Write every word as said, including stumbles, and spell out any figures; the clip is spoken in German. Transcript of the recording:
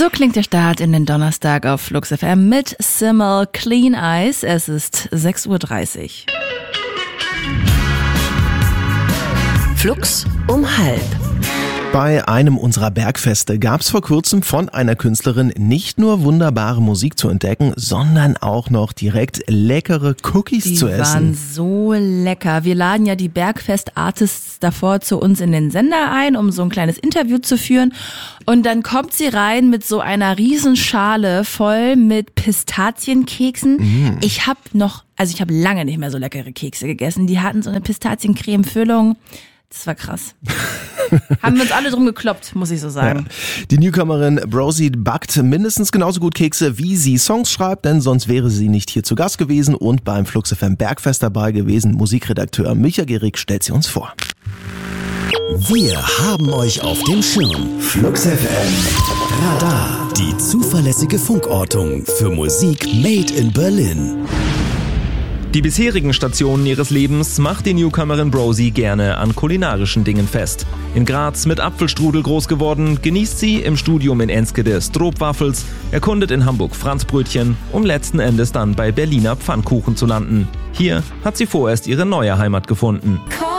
So klingt der Start in den Donnerstag auf Flux F M mit Simmel Clean Eyes. Es ist sechs Uhr dreißig. Flux um halb. Bei einem unserer Bergfeste gab es vor kurzem von einer Künstlerin nicht nur wunderbare Musik zu entdecken, sondern auch noch direkt leckere Cookies die zu essen. Die waren so lecker. Wir laden ja die Bergfest-Artists davor zu uns in den Sender ein, um so ein kleines Interview zu führen. Und dann kommt sie rein mit so einer Riesenschale voll mit Pistazienkeksen. Mm. Ich habe noch, also ich habe lange nicht mehr so leckere Kekse gegessen. Die hatten so eine Pistaziencreme-Füllung. Das war krass. Haben wir uns alle drum gekloppt, muss ich so sagen. Ja. Die Newcomerin Brosi backt mindestens genauso gut Kekse, wie sie Songs schreibt, denn sonst wäre sie nicht hier zu Gast gewesen und beim Flux F M Bergfest dabei gewesen. Musikredakteur Micha Gehrig stellt sie uns vor. Wir haben euch auf dem Schirm. Flux F M Radar, die zuverlässige Funkortung für Musik made in Berlin. Die bisherigen Stationen ihres Lebens macht die Newcomerin Brosi gerne an kulinarischen Dingen fest. In Graz mit Apfelstrudel groß geworden, genießt sie im Studium in Enskede Stroopwafels, erkundet in Hamburg Franzbrötchen, um letzten Endes dann bei Berliner Pfannkuchen zu landen. Hier hat sie vorerst ihre neue Heimat gefunden.